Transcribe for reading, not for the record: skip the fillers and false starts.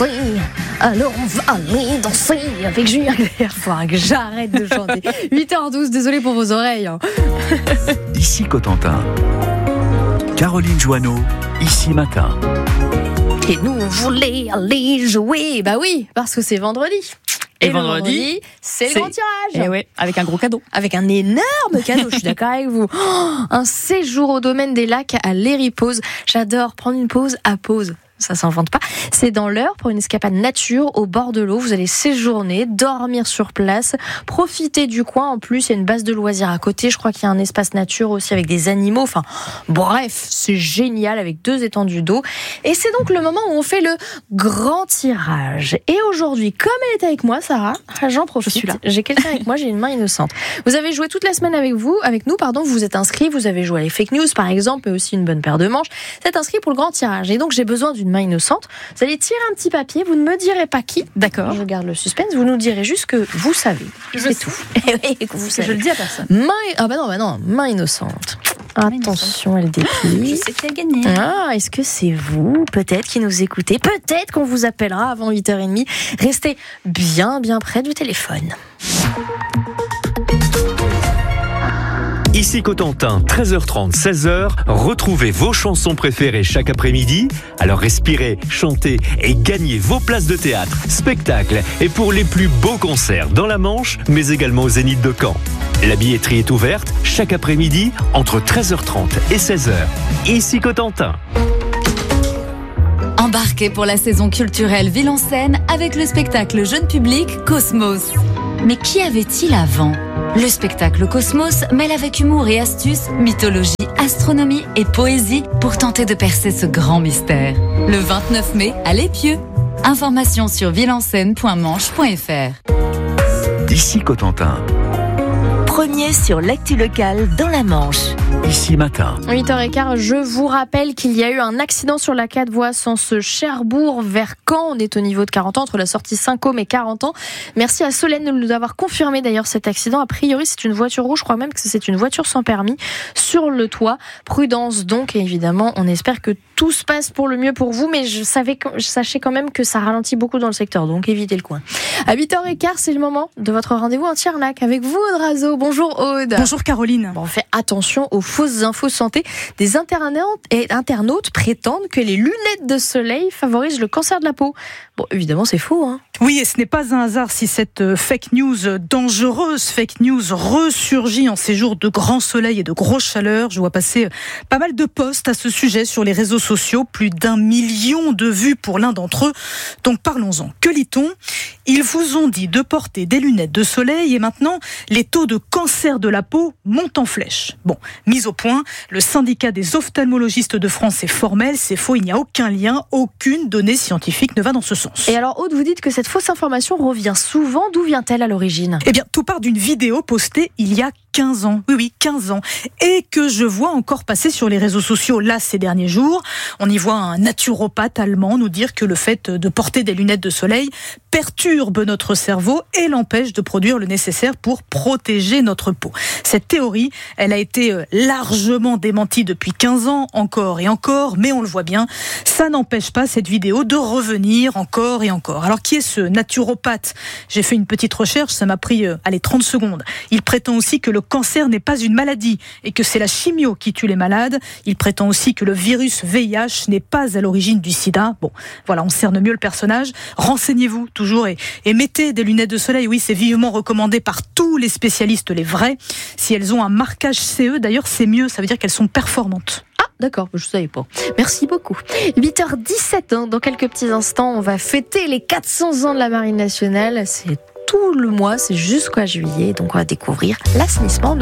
Oui, alors on va aller danser avec Julien Clerc. Faudra que j'arrête de chanter. 8h12, désolé pour vos oreilles. Ici Cotentin. Caroline Joanneau, ici matin. Et nous, on voulait aller jouer. Bah oui, parce que c'est vendredi. Et vendredi, c'est le grand tirage. Et ouais, avec un gros cadeau. Avec un énorme cadeau, je suis d'accord avec vous. Un séjour au domaine des lacs à l'Héripose. J'adore prendre une pause à pause. Ça s'invente pas. C'est dans l'heure pour une escapade nature au bord de l'eau. Vous allez séjourner, dormir sur place, profiter du coin. En plus, il y a une base de loisirs à côté. Je crois qu'il y a un espace nature aussi avec des animaux. Enfin, bref, c'est génial avec 2 étendues d'eau. Et c'est donc le moment où on fait le grand tirage. Et aujourd'hui, comme elle est avec moi, Sarah, j'en profite. Je suis là. J'ai quelqu'un avec moi, j'ai une main innocente. Vous avez joué toute la semaine avec nous, vous vous êtes inscrit, vous avez joué à les fake news par exemple, mais aussi une bonne paire de manches. Vous êtes inscrit pour le grand tirage. Et donc, j'ai besoin d'une main innocente. Vous allez tirer un petit papier, vous ne me direz pas qui. D'accord. Je garde le suspense, vous nous direz juste que vous savez. C'est tout. Et que vous savez. Je le dis à personne. Main innocente. Attention, elle déplie. Je sais qui a gagné. Ah, est-ce que c'est vous, peut-être, qui nous écoutez? Peut-être qu'on vous appellera avant 8h30. Restez bien près du téléphone. Ici Cotentin, 13h30, 16h, retrouvez vos chansons préférées chaque après-midi. Alors respirez, chantez et gagnez vos places de théâtre, spectacles et pour les plus beaux concerts dans la Manche, mais également au Zénith de Caen. La billetterie est ouverte chaque après-midi entre 13h30 et 16h. Ici Cotentin. Embarquez pour la saison culturelle Ville en Seine avec le spectacle jeune public Cosmos. Mais qu'y avait-il avant ? Le spectacle Cosmos mêle avec humour et astuce, mythologie, astronomie et poésie pour tenter de percer ce grand mystère. Le 29 mai à l'Épieu. Informations sur villeenseine.manche.fr. Ici Cotentin. Premier sur l'actu locale dans la Manche. Ici matin. 8h15, je vous rappelle qu'il y a eu un accident sur la 4 voies sens Cherbourg vers Caen. On est au niveau de 40 ans, entre la sortie Saint-Côme et 40 ans. Merci à Solène de nous avoir confirmé d'ailleurs cet accident. A priori, c'est une voiture rouge. Je crois même que c'est une voiture sans permis sur le toit. Prudence donc, et évidemment, on espère que tout se passe pour le mieux pour vous. Mais sachez quand même que ça ralentit beaucoup dans le secteur, donc évitez le coin. À 8h15, c'est le moment de votre rendez-vous en Tiernac avec vous, Aude Razo. Bonjour Aude. Bonjour Caroline. Bon, on fait attention aux fausses infos santé. Des internautes prétendent que les lunettes de soleil favorisent le cancer de la peau. Bon, évidemment, c'est faux, hein. Oui, et ce n'est pas un hasard si cette fake news, dangereuse fake news, ressurgit en ces jours de grand soleil et de grosse chaleur. Je vois passer pas mal de posts à ce sujet sur les réseaux sociaux, plus d'1 million de vues pour l'un d'entre eux. Donc parlons-en. Que lit-on ? Ils vous ont dit de porter des lunettes de soleil et maintenant, les taux de cancer de la peau montent en flèche. Bon, mise au point, le syndicat des ophtalmologistes de France est formel, c'est faux, il n'y a aucun lien, aucune donnée scientifique ne va dans ce sens. Et alors, Aude, vous dites que cette fausse information revient souvent. D'où vient-elle à l'origine ? Eh bien, tout part d'une vidéo postée il y a 15 ans. Oui, 15 ans. Et que je vois encore passer sur les réseaux sociaux là ces derniers jours. On y voit un naturopathe allemand nous dire que le fait de porter des lunettes de soleil perturbe notre cerveau et l'empêche de produire le nécessaire pour protéger notre peau. Cette théorie, elle a été largement démentie depuis 15 ans, encore et encore, mais on le voit bien, ça n'empêche pas cette vidéo de revenir encore et encore. Alors, qui est ce naturopathe ? J'ai fait une petite recherche, ça m'a pris 30 secondes. Il prétend aussi que le cancer n'est pas une maladie et que c'est la chimio qui tue les malades. Il prétend aussi que le virus VIH n'est pas à l'origine du sida. Bon, voilà, on cerne mieux le personnage. Renseignez-vous toujours et mettez des lunettes de soleil. Oui, c'est vivement recommandé par tous les spécialistes, les vrais. Si elles ont un marquage CE, d'ailleurs, c'est mieux. Ça veut dire qu'elles sont performantes. D'accord, je ne savais pas. Merci beaucoup. 8h17, dans quelques petits instants, on va fêter les 400 ans de la Marine nationale. C'est tout le mois, c'est jusqu'à juillet. Donc on va découvrir l'assainissement.